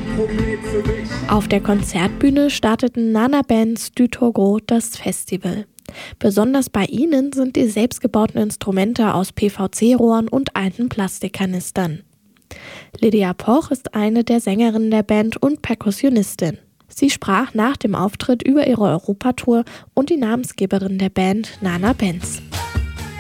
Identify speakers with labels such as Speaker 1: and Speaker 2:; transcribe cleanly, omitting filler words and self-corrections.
Speaker 1: Auf der Konzertbühne starteten Nana Bands du Togo das Festival. Besonders bei ihnen sind die selbstgebauten Instrumente aus PVC-Rohren und alten Plastikkanistern. Lydia Poch ist eine der Sängerinnen der Band und Perkussionistin. Sie sprach nach dem Auftritt über ihre Europatour und die Namensgeberin der Band, Nana Benz.